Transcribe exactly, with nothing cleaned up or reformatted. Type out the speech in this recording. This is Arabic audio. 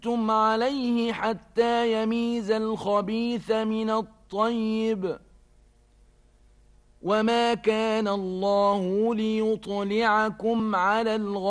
لستم عليه حتى يميز الخبيث من الطيب وما كان الله ليطلعكم على الغيب